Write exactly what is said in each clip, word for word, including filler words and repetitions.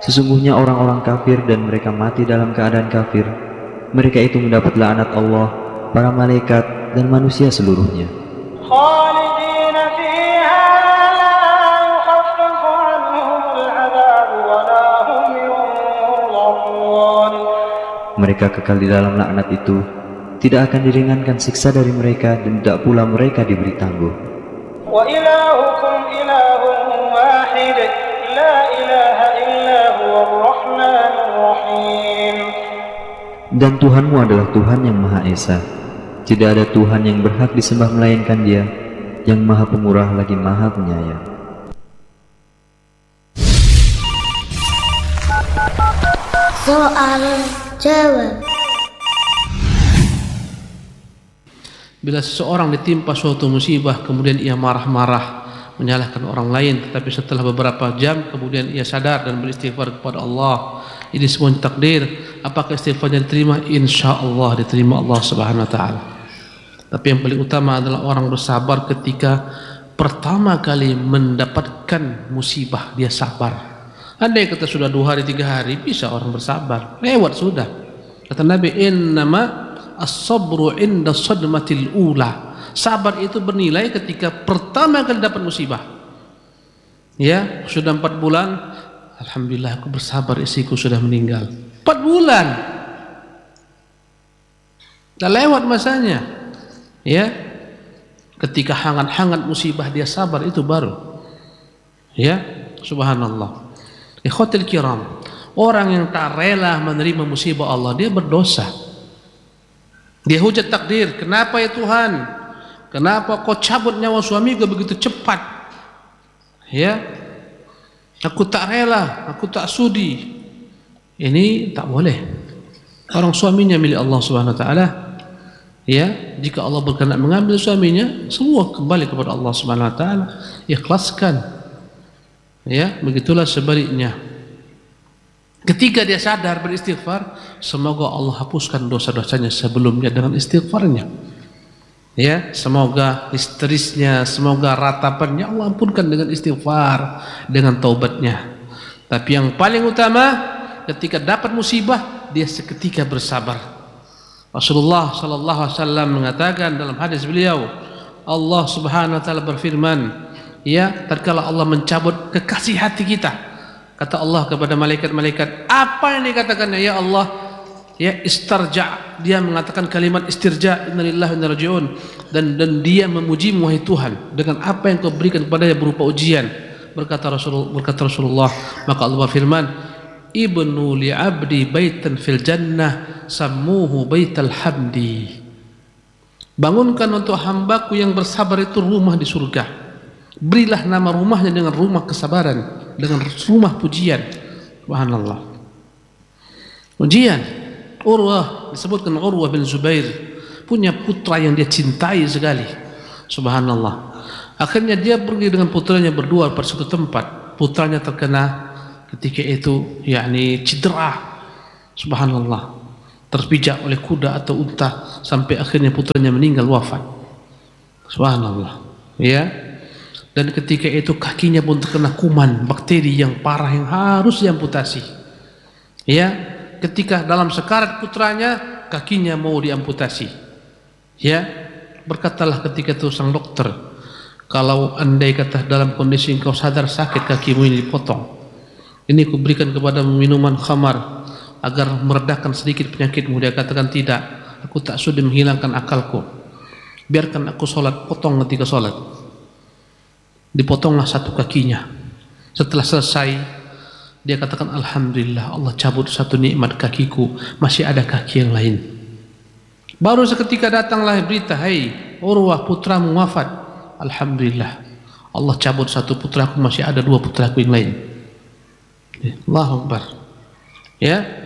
Sesungguhnya orang-orang kafir dan mereka mati dalam keadaan kafir, mereka itu mendapat laknat Allah, para malaikat, dan manusia seluruhnya. Mereka kekal di dalam laknat itu, tidak akan diringankan siksa dari mereka, dan tidak pula mereka diberi tangguh. Dan Tuhanmu adalah Tuhan yang Maha Esa. Tidak ada Tuhan yang berhak disembah melainkan Dia, yang Maha Pemurah lagi Maha Penyayang. Soal jawab. Bila seseorang ditimpa suatu musibah, kemudian ia marah-marah, menyalahkan orang lain, tetapi setelah beberapa jam kemudian ia sadar dan beristighfar kepada Allah, ini semua takdir. Apakah istighfarnya diterima? Insya Allah diterima Allah Subhanahu Wa Taala. Tapi yang paling utama adalah orang bersabar ketika pertama kali mendapatkan musibah, dia sabar. Andai kata sudah dua hari tiga hari, bisa orang bersabar, lewat sudah. Kata Nabi, innama as-sabru inda sadmatil ula. Sabar itu bernilai ketika pertama kali dapat musibah. Ya, sudah empat bulan, alhamdulillah aku bersabar, istriku sudah meninggal. Empat bulan, dah lewat masanya. Ya, ketika hangat-hangat musibah dia sabar, itu baru. Ya, subhanallah. Ikhwatul kiram, orang yang tak rela menerima musibah Allah, dia berdosa. Dia hujat takdir. Kenapa ya Tuhan? Kenapa kau cabut nyawa suamiku begitu cepat? Ya, aku tak rela, aku tak sudi. Ini tak boleh. Orang suaminya milik Allah Subhanahu Wa Taala. Ya, jika Allah berkenan mengambil suaminya, semua kembali kepada Allah Subhanahu Wa Taala. Ikhlaskan. Ya, begitulah sebaliknya. Ketika dia sadar beristighfar, semoga Allah hapuskan dosa-dosanya sebelumnya dengan istighfarnya. Ya, semoga histerisnya, semoga ratapannya Allah ampunkan dengan istighfar, dengan taubatnya. Tapi yang paling utama, ketika dapat musibah, dia seketika bersabar. Rasulullah sallallahu alaihi wasallam mengatakan dalam hadis beliau, Allah Subhanahu Wa Taala berfirman, ya, tatkala Allah mencabut kekasih hati kita, kata Allah kepada malaikat-malaikat, apa yang dikatakannya ya Allah? Ya, istirja. Dia mengatakan kalimat istirja, innalillahi wa inna ilaihi raji'un, dan dan dia memuji wahai Tuhan dengan apa yang kau berikan kepadanya berupa ujian. Berkata Rasul berkata Rasulullah, maka Allah berfirman, ibnu li 'abdi baitan fil jannah sammuhu baital hamdi. Bangunkan untuk hambaku yang bersabar itu rumah di surga. Berilah nama rumahnya dengan rumah kesabaran, dengan rumah pujian. Subhanallah. Ujian. Urwah, disebutkan Urwah bin Zubair punya putra yang dia cintai sekali. Subhanallah. Akhirnya dia pergi dengan putranya berdua pada suatu tempat. Putranya terkena ketika itu yakni cedera. Subhanallah. Terpijak oleh kuda atau unta sampai akhirnya putranya meninggal wafat. Subhanallah. Ya. Dan ketika itu kakinya pun terkena kuman, bakteri yang parah yang harus diamputasi. Ya, ketika dalam sekarat putranya, kakinya mau diamputasi. Ya, berkatalah ketika itu sang dokter, kalau andai kata dalam kondisi engkau sadar sakit kakimu ini dipotong, ini aku berikan kepada minuman khamar agar meredakan sedikit penyakitmu. Dia katakan tidak, aku tak sudi menghilangkan akalku. Biarkan aku sholat, potong ketika sholat. Dipotonglah satu kakinya. Setelah selesai, dia katakan alhamdulillah, Allah cabut satu nikmat kakiku, masih ada kaki yang lain. Baru seketika datanglah berita, hai Urwah, putramu wafat. Alhamdulillah, Allah cabut satu putraku, masih ada dua putraku yang lain. Allahu Akbar. Ya,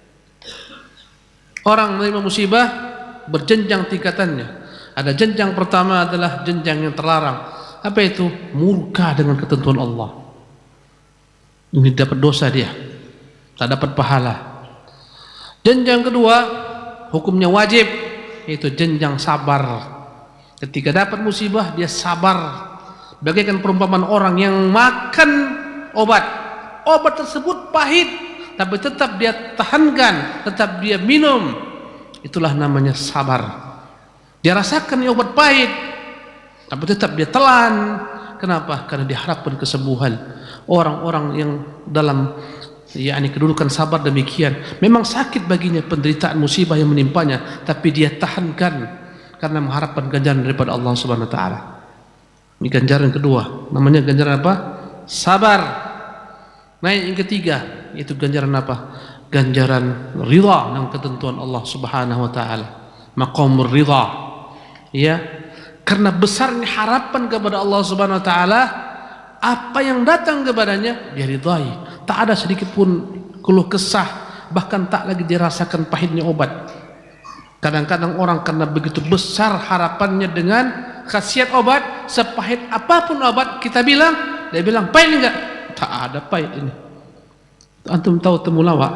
orang menerima musibah berjenjang tingkatannya. Ada jenjang pertama adalah jenjang yang terlarang. Apa itu? Murka dengan ketentuan Allah. Ini dapat dosa dia, tak dapat pahala. Jenjang kedua, hukumnya wajib, yaitu jenjang sabar. Ketika dapat musibah, dia sabar. Bagaikan perumpamaan orang yang makan obat. obat tersebut pahit, tapi tetap dia tahankan, tetap dia minum. Itulah namanya sabar. Dia rasakan obat pahit, tapi tetap dia telan. Kenapa? Karena diharapkan kesembuhan. Orang-orang yang dalam yakni kedudukan sabar demikian, memang sakit baginya penderitaan musibah yang menimpanya, tapi dia tahankan karena mengharapkan ganjaran daripada Allah Subhanahu wa taala. Ini ganjaran kedua, namanya ganjaran apa? Sabar. Nah, yang ketiga itu ganjaran apa? Ganjaran ridha dengan ketentuan Allah Subhanahu wa taala. Maqamur ridha. Ya, karena besarnya harapan kepada Allah Subhanahu wa taala, apa yang datang kepadanya dia ridai. Tak ada sedikit pun keluh kesah, bahkan tak lagi dirasakan pahitnya obat. Kadang-kadang orang karena begitu besar harapannya dengan khasiat obat, sepahit apapun obat kita bilang, dia bilang pahit enggak? Tak ada pahit ini. Antum tahu temulawak?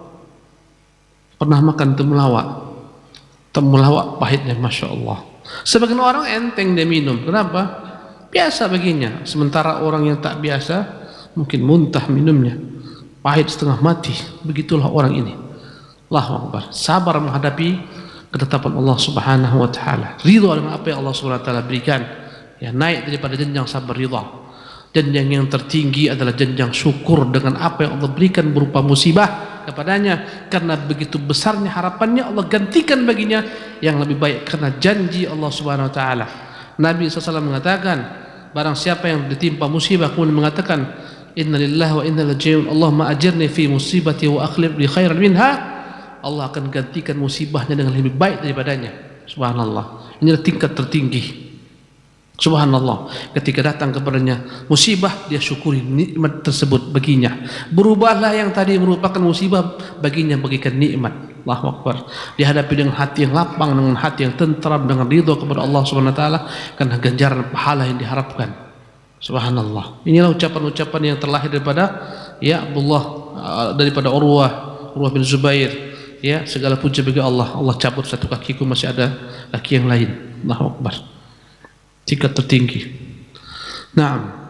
Pernah makan temulawak? Temulawak pahitnya Masya Allah. Sebagian orang enteng dia minum. Kenapa? Biasa baginya. Sementara orang yang tak biasa mungkin muntah minumnya, pahit setengah mati. Begitulah orang ini. Allahu Akbar. Sabar menghadapi ketetapan Allah Subhanahu wa taala. Ridha dengan apa yang Allah Subhanahu wa taala berikan. Ya, naik daripada jenjang sabar ridha. Jenjang yang tertinggi adalah jenjang syukur dengan apa yang Allah berikan berupa musibah kepadanya. Karena begitu besarnya harapannya, Allah gantikan baginya yang lebih baik karena janji Allah Subhanahu wa taala. Nabi shallallahu alaihi wasallam mengatakan, barang siapa yang ditimpa musibah kemudian mengatakan inna lillahi wa inna ilaihi raji'un, Allahumma ajirni fi musibati wa akhlif li khairan minha, Allah akan gantikan musibahnya dengan lebih baik daripadanya. Subhanallah. Inilah tingkat tertinggi. Subhanallah. Ketika datang kepadanya musibah, dia syukuri nikmat tersebut baginya. Berubahlah yang tadi merupakan musibah baginya bagikan nikmat. Allahu Akbar. Dihadapi dengan hati yang lapang, dengan hati yang tentram, dengan ridha kepada Allah Subhanahu wa taala karena ganjaran pahala yang diharapkan. Subhanallah. Inilah ucapan-ucapan yang terlahir daripada ya Abdullah uh, daripada Urwah, Urwah bin Zubair. Ya, segala puji bagi Allah. Allah cabut satu kakiku, masih ada kaki yang lain. Allahu Akbar. Tingkat tertinggi. Naam.